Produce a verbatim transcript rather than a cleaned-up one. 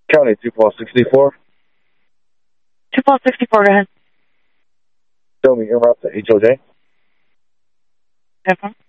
County two Paul sixty-four. two Paul sixty-four, go ahead. Show me en route to H O J. Have fun.